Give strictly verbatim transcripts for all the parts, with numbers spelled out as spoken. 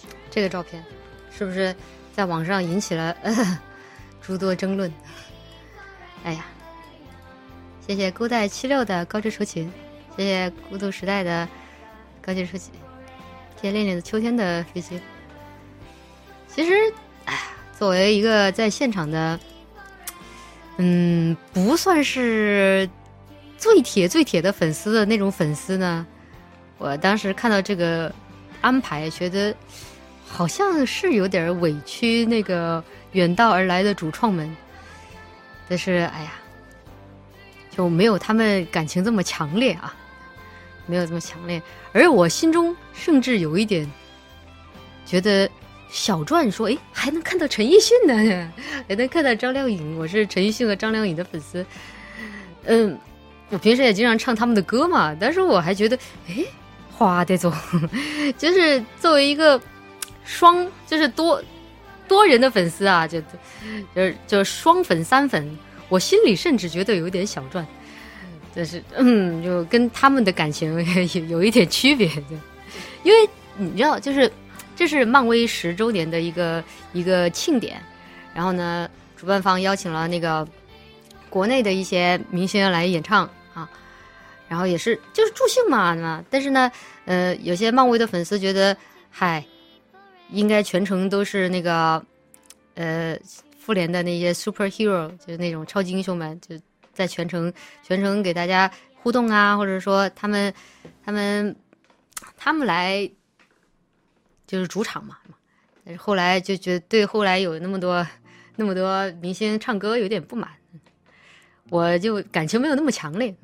这个照片是不是在网上引起了、呃、诸多争论？哎呀，谢谢孤代七六的高知手琴，谢谢孤独时代的高知手琴，谢谢恋恋的秋天的飞机。其实，哎呀，作为一个在现场的，嗯，不算是最铁最铁的粉丝的那种粉丝呢，我当时看到这个安排，觉得好像是有点委屈那个远道而来的主创们，但是哎呀，就没有他们感情这么强烈啊，没有这么强烈。而我心中甚至有一点觉得小传说，哎，还能看到陈奕迅呢，还能看到张靓颖。我是陈奕迅和张靓颖的粉丝，嗯，我平时也经常唱他们的歌嘛，但是我还觉得，哎，花得走，就是作为一个双，就是多多人的粉丝啊，就就是就是双粉三粉，我心里甚至觉得有点小赚，就是嗯，就跟他们的感情有有一点区别的，因为你知道，就是这是漫威十周年的一个一个庆典，然后呢，主办方邀请了那个国内的一些明星来演唱啊，然后也是就是助兴嘛，但是呢，呃，有些漫威的粉丝觉得，嗨，应该全程都是那个，呃，复联的那些 superhero， 就是那种超级英雄们，就在全程全程给大家互动啊，或者说他们他们他们来就是主场嘛。但是后来就觉得对后来有那么多那么多明星唱歌有点不满，我就感情没有那么强烈。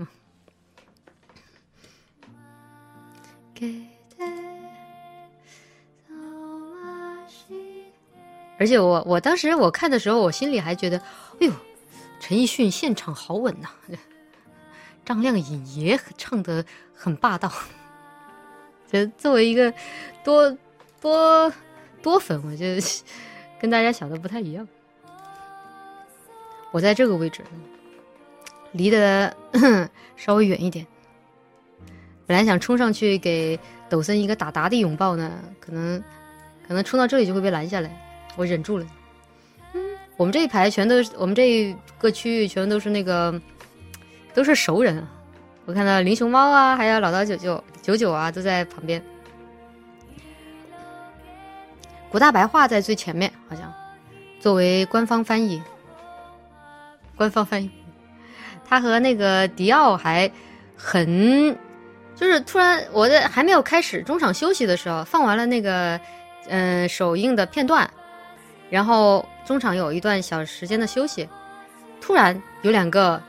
而且我我当时我看的时候，我心里还觉得，哎呦，陈奕迅现场好稳呐、啊，张靓颖也唱得很霸道。觉得作为一个多多多粉，我觉得跟大家想的不太一样。我在这个位置，离得稍微远一点。本来想冲上去给抖森一个打打的拥抱呢，可能可能冲到这里就会被拦下来，我忍住了。嗯，我们这一排全都是，我们这一个区域全都是那个都是熟人啊。我看到林熊猫啊，还有老刀九九九九啊，都在旁边。古大白话在最前面，好像作为官方翻译，官方翻译，他和那个迪奥还很。就是突然我在还没有开始中场休息的时候，放完了那个嗯、呃、首映的片段，然后中场有一段小时间的休息，突然有两个